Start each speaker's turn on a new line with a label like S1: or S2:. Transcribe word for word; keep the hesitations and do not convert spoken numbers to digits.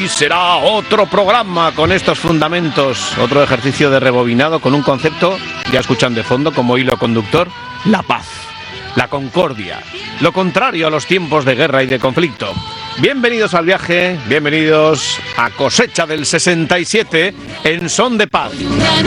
S1: Hoy será otro programa con estos fundamentos, otro ejercicio de rebobinado con un concepto, ya escuchan de fondo como hilo conductor, la paz, la concordia, lo contrario a los tiempos de guerra y de conflicto. Bienvenidos al viaje, bienvenidos a Cosecha del sesenta y siete en Son de Paz.